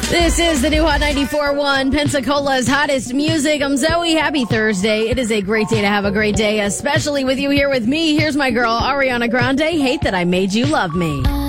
This is the new Hot 94.1, Pensacola's hottest music. I'm Zoe. Happy Thursday. It is a great day to have a great day, especially with you here with me. Here's my girl, Ariana Grande. Hate That I Made You Love Me.